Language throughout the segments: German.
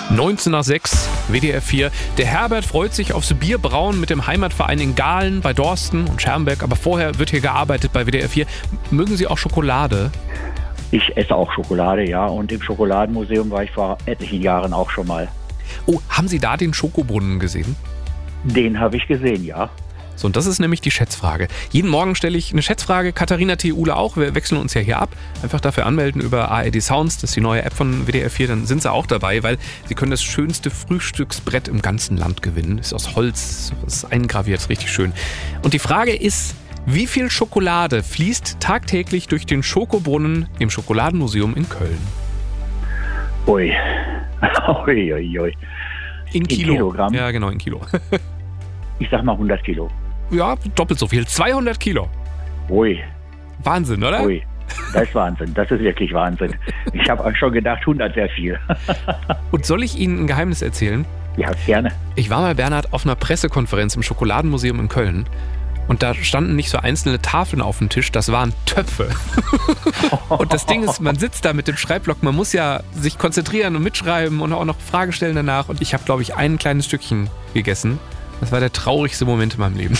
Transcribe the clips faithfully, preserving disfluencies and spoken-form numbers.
neunzehn nach sechs, W D R vier. Der Herbert freut sich aufs Bierbrauen mit dem Heimatverein in Gahlen bei Dorsten und Schermbeck. Aber vorher wird hier gearbeitet bei W D R vier. Mögen Sie auch Schokolade? Ich esse auch Schokolade, ja. Und im Schokoladenmuseum war ich vor etlichen Jahren auch schon mal. Oh, haben Sie da den Schokobrunnen gesehen? Den habe ich gesehen, ja. So, und das ist nämlich die Schätzfrage. Jeden Morgen stelle ich eine Schätzfrage. Katharina T. Uhle auch. Wir wechseln uns ja hier ab. Einfach dafür anmelden über A R D Sounds. Das ist die neue App von W D R vier. Dann sind Sie auch dabei, weil Sie können das schönste Frühstücksbrett im ganzen Land gewinnen. Ist aus Holz, ist eingraviert, ist richtig schön. Und die Frage ist, wie viel Schokolade fließt tagtäglich durch den Schokobrunnen im Schokoladenmuseum in Köln? Ui. Ui, ui, ui. In, In Kilo. Kilogramm? Ja, genau, in Kilo. Ich sag mal hundert Kilo. Ja, doppelt so viel. zweihundert Kilo. Ui. Wahnsinn, oder? Ui. Das ist Wahnsinn. Das ist wirklich Wahnsinn. Ich habe auch schon gedacht, hundert wäre viel. Und soll ich Ihnen ein Geheimnis erzählen? Ja, gerne. Ich war mal, Bernhard, auf einer Pressekonferenz im Schokoladenmuseum in Köln. Und da standen nicht so einzelne Tafeln auf dem Tisch, das waren Töpfe. Und das Ding ist, man sitzt da mit dem Schreibblock, man muss ja sich konzentrieren und mitschreiben und auch noch Fragen stellen danach. Und ich habe, glaube ich, ein kleines Stückchen gegessen. Das war der traurigste Moment in meinem Leben.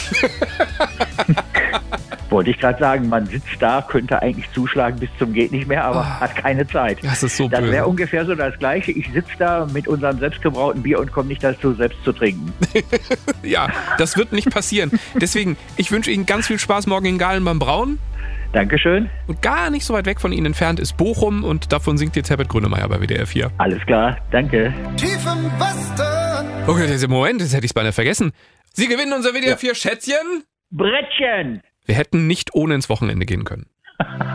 Wollte ich gerade sagen, man sitzt da, könnte eigentlich zuschlagen bis zum geht nicht mehr, aber Oh, hat keine Zeit. Das ist so Das böse. wäre ungefähr so das Gleiche. Ich sitze da mit unserem selbstgebrauten Bier und komme nicht dazu, selbst zu trinken. Ja, das wird nicht passieren. Deswegen, ich wünsche Ihnen ganz viel Spaß morgen in Gahlen beim Brauen. Dankeschön. Und gar nicht so weit weg von Ihnen entfernt ist Bochum und davon singt jetzt Herbert Grönemeyer bei W D R vier. Alles klar, danke. Tief im Westen. Okay, das ist im Moment, das hätte ich es beinahe vergessen. Sie gewinnen unser W D R vier Schätzchen. Brettchen! Wir hätten nicht ohne ins Wochenende gehen können.